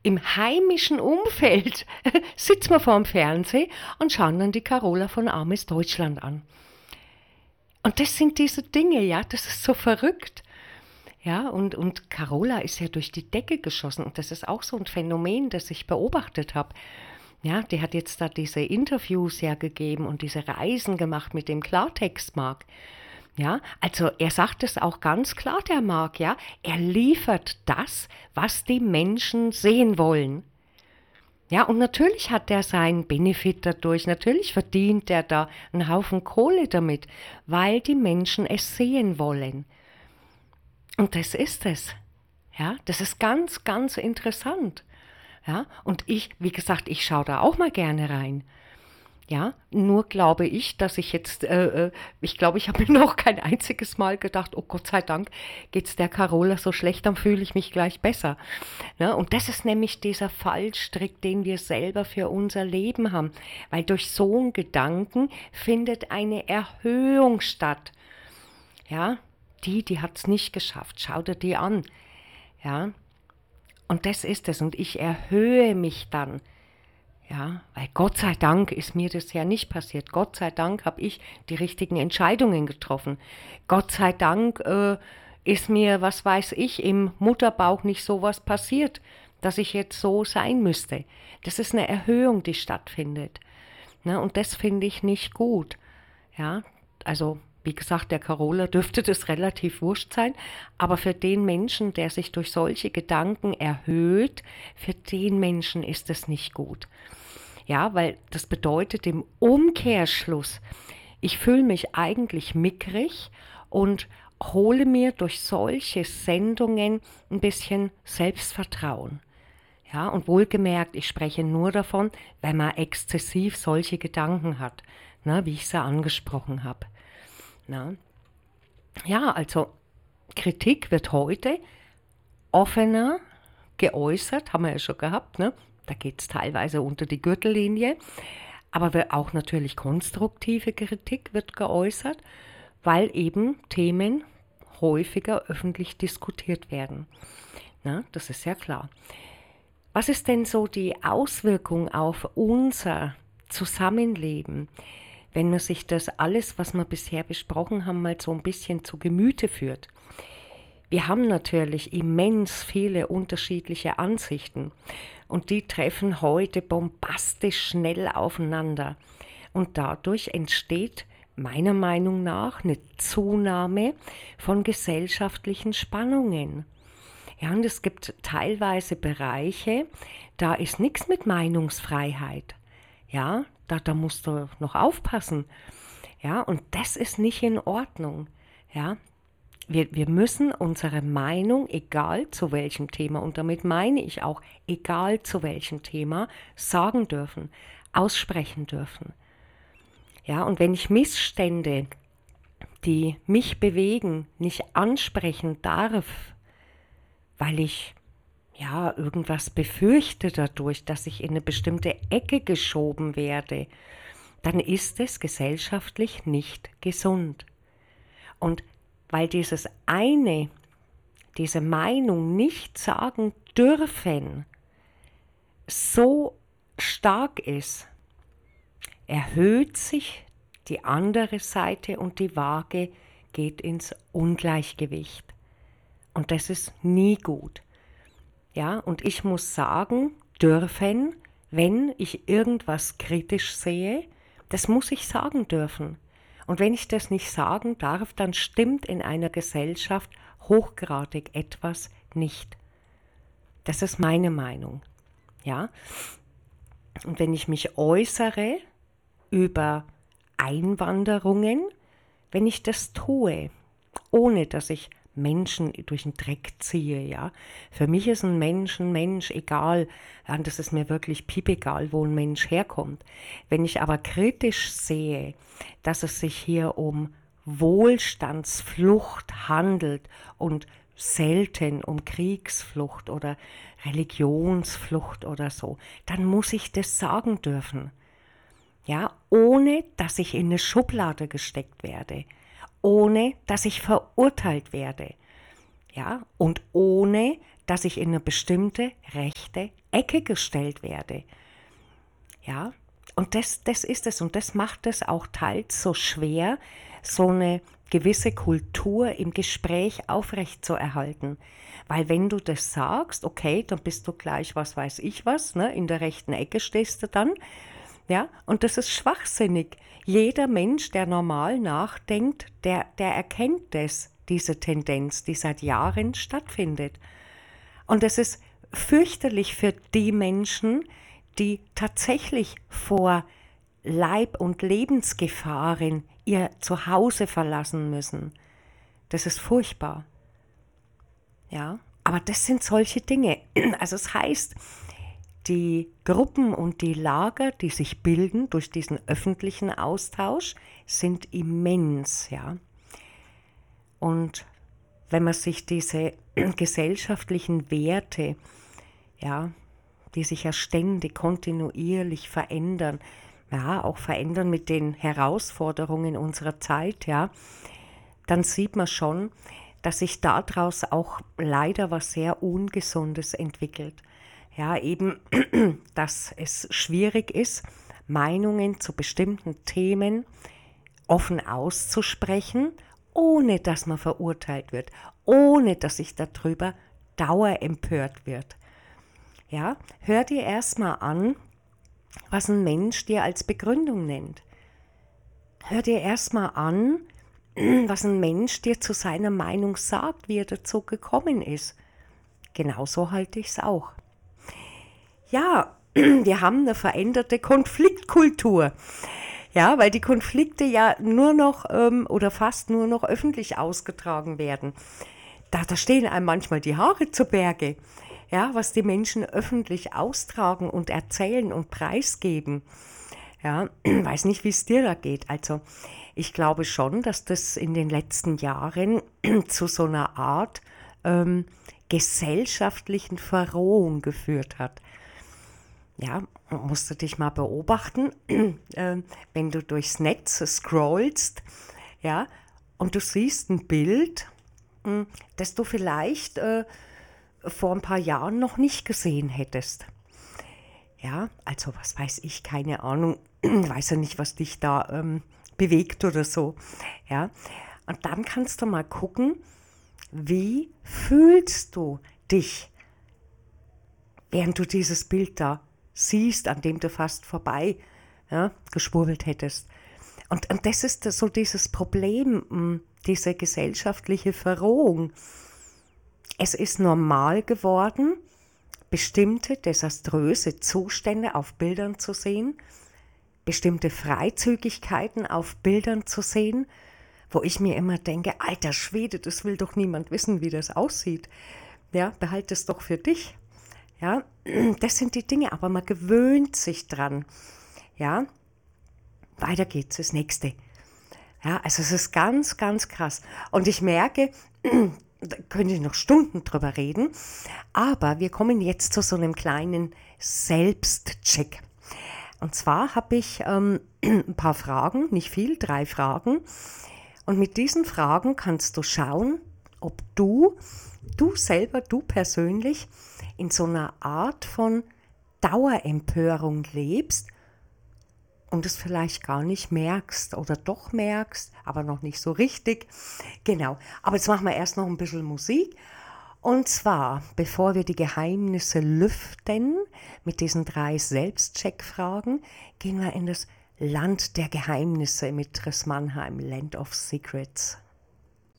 im heimischen Umfeld sitzen wir vorm Fernsehen und schauen dann die Carola von Armes Deutschland an. Und das sind diese Dinge, ja, das ist so verrückt. Ja, und Carola ist ja durch die Decke geschossen und das ist auch so ein Phänomen, das ich beobachtet habe. Ja, die hat jetzt da diese Interviews ja gegeben und diese Reisen gemacht mit dem Klartext-Mark. Ja, also er sagt es auch ganz klar, der Mark, ja, er liefert das, was die Menschen sehen wollen. Ja, und natürlich hat er seinen Benefit dadurch, natürlich verdient er da einen Haufen Kohle damit, weil die Menschen es sehen wollen. Und das ist es. Ja, das ist ganz, ganz interessant. Ja, und ich, wie gesagt, ich schaue da auch mal gerne rein. Ja, nur glaube ich, dass ich jetzt, ich glaube, ich habe mir noch kein einziges Mal gedacht, oh Gott sei Dank geht's der Carola so schlecht, dann fühle ich mich gleich besser. Ne? Und das ist nämlich dieser Fallstrick, den wir selber für unser Leben haben, weil durch so einen Gedanken findet eine Erhöhung statt. Ja, die hat's nicht geschafft, schau dir die an. Ja, und das ist es. Und ich erhöhe mich dann. Ja, weil Gott sei Dank ist mir das ja nicht passiert. Gott sei Dank habe ich die richtigen Entscheidungen getroffen. Gott sei Dank ist mir, was weiß ich, im Mutterbauch nicht sowas passiert, dass ich jetzt so sein müsste. Das ist eine Erhöhung, die stattfindet. Ne, und das finde ich nicht gut. Ja, also wie gesagt, der Carola dürfte das relativ wurscht sein, aber für den Menschen, der sich durch solche Gedanken erhöht, für den Menschen ist es nicht gut. Ja, weil das bedeutet im Umkehrschluss, ich fühle mich eigentlich mickrig und hole mir durch solche Sendungen ein bisschen Selbstvertrauen. Ja, und wohlgemerkt, ich spreche nur davon, wenn man exzessiv solche Gedanken hat, ne, wie ich sie angesprochen habe. Na? Ja, also Kritik wird heute offener geäußert, haben wir ja schon gehabt, ne? Da geht es teilweise unter die Gürtellinie, aber auch natürlich konstruktive Kritik wird geäußert, weil eben Themen häufiger öffentlich diskutiert werden. Na, das ist ja klar. Was ist denn so die Auswirkung auf unser Zusammenleben, wenn man sich das alles, was wir bisher besprochen haben, mal so ein bisschen zu Gemüte führt? Wir haben natürlich immens viele unterschiedliche Ansichten und die treffen heute bombastisch schnell aufeinander. Und dadurch entsteht meiner Meinung nach eine Zunahme von gesellschaftlichen Spannungen. Ja, und es gibt teilweise Bereiche, da ist nichts mit Meinungsfreiheit. Ja, da musst du noch aufpassen. Ja, und das ist nicht in Ordnung. Ja, wir müssen unsere Meinung, egal zu welchem Thema, und damit meine ich auch, egal zu welchem Thema, sagen dürfen, aussprechen dürfen. Ja, und wenn ich Missstände, die mich bewegen, nicht ansprechen darf, weil ich ja irgendwas befürchte dadurch, dass ich in eine bestimmte Ecke geschoben werde, dann ist es gesellschaftlich nicht gesund. Und weil diese Meinung nicht sagen dürfen, so stark ist, erhöht sich die andere Seite und die Waage geht ins Ungleichgewicht. Und das ist nie gut. Ja, und ich muss sagen dürfen, wenn ich irgendwas kritisch sehe, das muss ich sagen dürfen. Und wenn ich das nicht sagen darf, dann stimmt in einer Gesellschaft hochgradig etwas nicht. Das ist meine Meinung. Ja? Und wenn ich mich äußere über Einwanderungen, wenn ich das tue, ohne dass ich Menschen durch den Dreck ziehe, ja. Für mich ist ein Mensch, egal, ja, und das ist mir wirklich piepegal, wo ein Mensch herkommt. Wenn ich aber kritisch sehe, dass es sich hier um Wohlstandsflucht handelt und selten um Kriegsflucht oder Religionsflucht oder so, dann muss ich das sagen dürfen. Ja, ohne dass ich in eine Schublade gesteckt werde. Ohne dass ich verurteilt werde, ja, und ohne dass ich in eine bestimmte rechte Ecke gestellt werde. Ja, und das ist es. Und das macht es auch teils so schwer, so eine gewisse Kultur im Gespräch aufrechtzuerhalten. Weil wenn du das sagst, okay, dann bist du gleich, was weiß ich was, ne, in der rechten Ecke stehst du dann. Ja, und das ist schwachsinnig. Jeder Mensch, der normal nachdenkt, der erkennt das, diese Tendenz, die seit Jahren stattfindet. Und es ist fürchterlich für die Menschen, die tatsächlich vor Leib- und Lebensgefahren ihr Zuhause verlassen müssen. Das ist furchtbar. Ja, aber das sind solche Dinge. Also es heißt, die Gruppen und die Lager, die sich bilden durch diesen öffentlichen Austausch, sind immens, ja. Und wenn man sich diese gesellschaftlichen Werte, ja, die sich ja ständig kontinuierlich verändern, ja, auch verändern mit den Herausforderungen unserer Zeit, ja, dann sieht man schon, dass sich daraus auch leider was sehr Ungesundes entwickelt. Ja, eben, dass es schwierig ist, Meinungen zu bestimmten Themen offen auszusprechen, ohne dass man verurteilt wird, ohne dass sich darüber dauerempört wird. Ja, hör dir erstmal an, was ein Mensch dir als Begründung nennt. Hör dir erstmal an, was ein Mensch dir zu seiner Meinung sagt, wie er dazu gekommen ist. Genauso halte ich es auch. Ja, wir haben eine veränderte Konfliktkultur. Ja, weil die Konflikte ja nur noch oder fast nur noch öffentlich ausgetragen werden. Da stehen einem manchmal die Haare zu Berge. Ja, was die Menschen öffentlich austragen und erzählen und preisgeben. Ja, weiß nicht, wie es dir da geht. Also ich glaube schon, dass das in den letzten Jahren zu so einer Art gesellschaftlichen Verrohung geführt hat. Ja, musst du dich mal beobachten, wenn du durchs Netz scrollst, ja, und du siehst ein Bild, das du vielleicht vor ein paar Jahren noch nicht gesehen hättest. Ja, also was weiß ich, keine Ahnung, weiß ja nicht, was dich da bewegt oder so. Ja, und dann kannst du mal gucken, wie fühlst du dich, während du dieses Bild da siehst, an dem du fast vorbei geschwurbelt hättest. Und das ist so dieses Problem, diese gesellschaftliche Verrohung. Es ist normal geworden, bestimmte desaströse Zustände auf Bildern zu sehen, bestimmte Freizügigkeiten auf Bildern zu sehen, wo ich mir immer denke, alter Schwede, das will doch niemand wissen, wie das aussieht. Ja, behalte es doch für dich. Ja, das sind die Dinge, aber man gewöhnt sich dran. Ja, weiter geht's, das nächste. Ja, also es ist ganz, ganz krass. Und ich merke, da könnte ich noch Stunden drüber reden, aber wir kommen jetzt zu so einem kleinen Selbstcheck. Und zwar habe ich ein paar Fragen, nicht viel, 3 Fragen. Und mit diesen Fragen kannst du schauen, ob du selber, du persönlich in so einer Art von Dauerempörung lebst und es vielleicht gar nicht merkst oder doch merkst, aber noch nicht so richtig. Genau, aber jetzt machen wir erst noch ein bisschen Musik. Und zwar, bevor wir die Geheimnisse lüften mit diesen 3 Selbstcheck-Fragen, gehen wir in das Land der Geheimnisse mit Chris Mannheim, Land of Secrets.